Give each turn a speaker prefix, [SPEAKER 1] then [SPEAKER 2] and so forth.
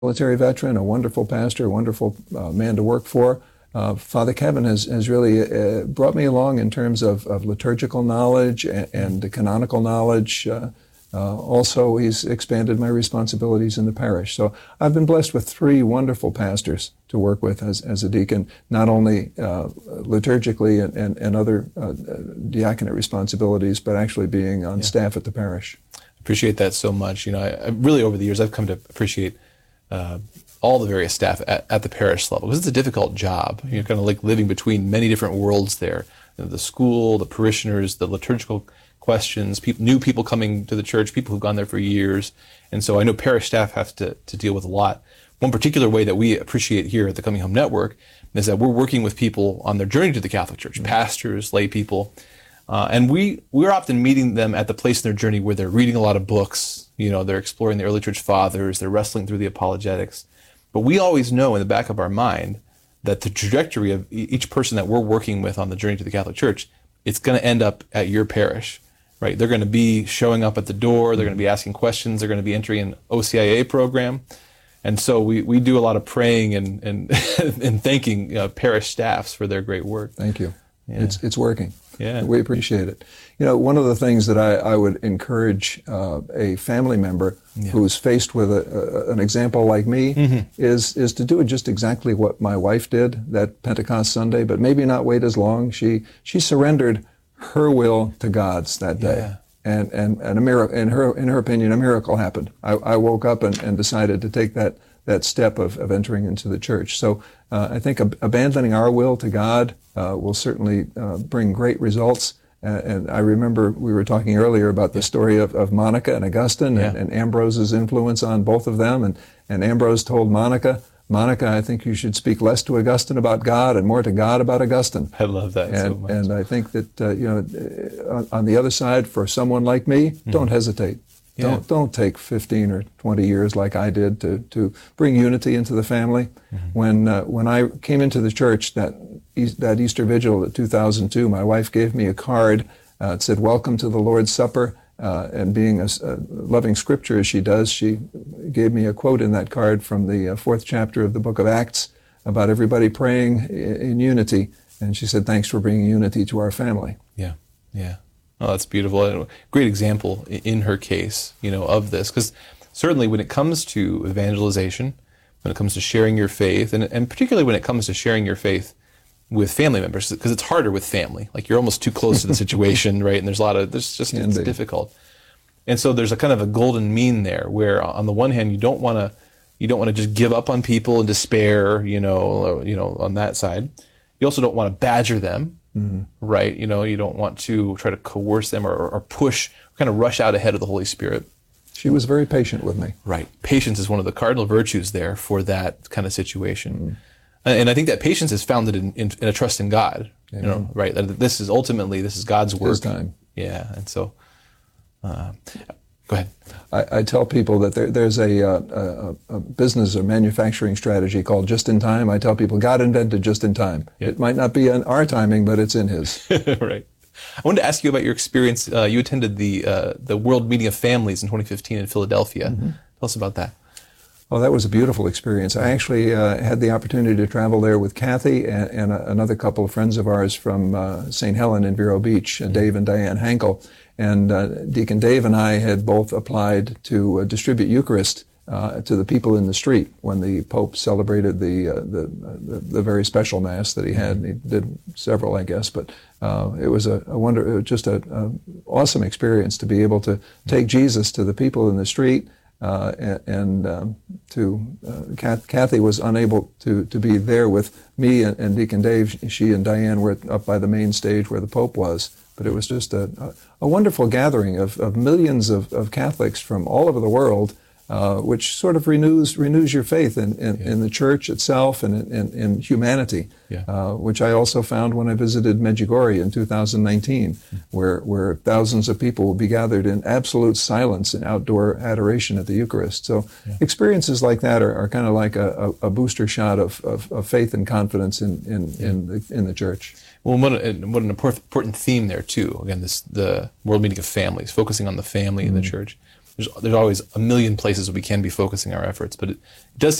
[SPEAKER 1] military veteran, a wonderful pastor, a wonderful man to work for. Father Kevin has really brought me along in terms of liturgical knowledge and canonical knowledge. Also, he's expanded my responsibilities in the parish. So I've been blessed with three wonderful pastors to work with as a deacon, not only liturgically and other diaconate responsibilities, but actually being on staff at the parish.
[SPEAKER 2] Appreciate that so much. You know, I really over the years I've come to appreciate all the various staff at the parish level, because it's a difficult job. You're kind of like living between many different worlds there. You know, the school, the parishioners, the liturgical questions, new people coming to the church, people who've gone there for years. And so I know parish staff have to deal with a lot. One particular way that we appreciate here at the Coming Home Network is that we're working with people on their journey to the Catholic Church, pastors, lay people. And we're often meeting them at the place in their journey where they're reading a lot of books, you know, they're exploring the early church fathers, they're wrestling through the apologetics. But we always know in the back of our mind that the trajectory of each person that we're working with on the journey to the Catholic Church, it's going to end up at your parish, right? They're going to be showing up at the door, they're going to be asking questions, they're going to be entering an OCIA program. And so we do a lot of praying and and thanking parish staffs for their great work.
[SPEAKER 1] Thank you. Yeah. It's working.
[SPEAKER 2] Yeah.
[SPEAKER 1] We appreciate it. You know, one of the things that I would encourage a family member who's faced with an example like me is to do just exactly what my wife did that Pentecost Sunday, but maybe not wait as long. She surrendered her will to God's that day. And a miracle, in her opinion, a miracle happened. I woke up and decided to take that step of entering into the church. So I think abandoning our will to God will certainly bring great results. And I remember we were talking earlier about the story of Monica and Augustine and Ambrose's influence on both of them. And Ambrose told Monica, I think you should speak less to Augustine about God and more to God about Augustine.
[SPEAKER 2] I love that so much.
[SPEAKER 1] And I think that, you know, on the other side, for someone like me, don't hesitate. Yeah. Don't take 15 or 20 years like I did to bring unity into the family. When I came into the church that Easter Vigil of 2002, my wife gave me a card. It said, "Welcome to the Lord's Supper." And being a loving Scripture as she does, she gave me a quote in that card from the fourth chapter of the book of Acts about everybody praying in unity. And she said, "Thanks for bringing unity to our family."
[SPEAKER 2] Yeah, yeah. Oh, that's beautiful. Great example in her case, you know, of this. Because certainly when it comes to evangelization, when it comes to sharing your faith, and particularly when it comes to sharing your faith with family members, because it's harder with family. Like you're almost too close to the situation, right? And it's difficult. And so there's a kind of a golden mean there, where on the one hand you don't want to just give up on people and despair, you know, on that side. You also don't want to badger them. Right? You know, you don't want to try to coerce them or push, kind of rush out ahead of the Holy Spirit.
[SPEAKER 1] She was very patient with me.
[SPEAKER 2] Right. Patience is one of the cardinal virtues there for that kind of situation. And I think that patience is founded in a trust in God. You know, right? That this is God's work.
[SPEAKER 1] His time.
[SPEAKER 2] Yeah. And so, go ahead.
[SPEAKER 1] I tell people that there's a business or manufacturing strategy called just in time. I tell people God invented just in time. It might not be in our timing, but it's in His.
[SPEAKER 2] Right. I wanted to ask you about your experience. You attended the World Meeting of Families in 2015 in Philadelphia. Tell us about that.
[SPEAKER 1] Oh, that was a beautiful experience. I actually had the opportunity to travel there with Kathy and another couple of friends of ours from St. Helen in Vero Beach, Dave and Diane Hankel. And Deacon Dave and I had both applied to distribute Eucharist to the people in the street when the Pope celebrated the very special Mass that he had. And he did several, I guess, but it was just an awesome experience to be able to take Jesus to the people in the street. Kathy was unable to be there with me and Deacon Dave. She and Diane were up by the main stage where the Pope was. But it was just a wonderful gathering of millions of Catholics from all over the world, which sort of renews your faith in the Church itself and in humanity, which I also found when I visited Medjugorje in 2019, where thousands of people will be gathered in absolute silence and outdoor adoration at the Eucharist. So experiences like that are kind of like a booster shot of faith and confidence in the Church.
[SPEAKER 2] Well, what an important theme there too. Again, the World Meeting of Families, focusing on the family in the Church. there's always a million places we can be focusing our efforts, but it does